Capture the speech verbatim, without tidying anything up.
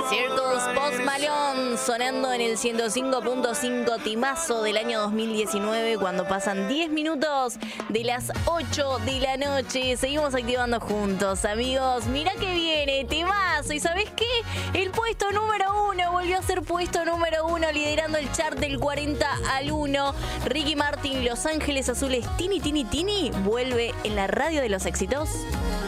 Circles, Post Malone, sonando en el ciento cinco punto cinco, timazo del año dos mil diecinueve, cuando pasan diez minutos de las ocho de la noche. Seguimos activando juntos, amigos. Mirá que viene, temazo. ¿Y sabés qué? El puesto número uno volvió a ser puesto número uno, liderando el chart del cuarenta al uno. Ricky Martin, Los Ángeles Azules, Tini, Tini, Tini, vuelve en la radio de los éxitos.